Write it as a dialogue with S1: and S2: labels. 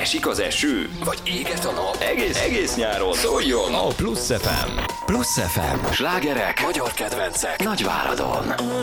S1: Esik az eső? Vagy éget a nap? Egész nyáron szóljon a Plusz FM. Plusz FM. Slágerek, magyar kedvencek, Nagyváradon.